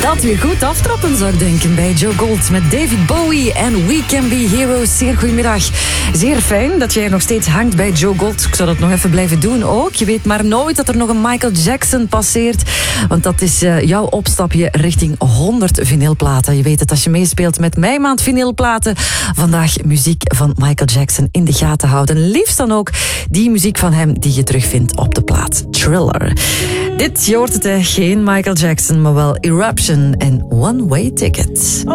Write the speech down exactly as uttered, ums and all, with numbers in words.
dat weer goed aftrappen, zou ik denken, bij Joe Gold met David Bowie en We Can Be Heroes. Zeer goedemiddag. Zeer fijn dat jij nog steeds hangt bij Joe Gold. Ik zou dat nog even blijven doen ook. Je weet maar nooit dat er nog een Michael Jackson passeert. Want dat is uh, jouw opstapje richting honderd vinylplaten. Je weet het, als je meespeelt met mijn maand vinylplaten. Vandaag muziek van Michael Jackson in de gaten houden. Liefst dan ook die muziek van hem die je terugvindt op de plaat Thriller. Dit, je hoort het, hè, geen Michael Jackson, maar wel Eruption en One Way Ticket.